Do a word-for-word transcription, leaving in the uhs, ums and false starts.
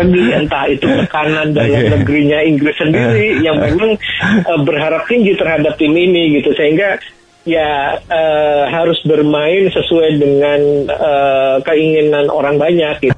lagi, entah itu tekanan dalam Okay. negerinya Inggris sendiri yang memang uh, berharap tinggi terhadap tim ini gitu, sehingga ya uh, harus bermain sesuai dengan uh, keinginan orang banyak gitu.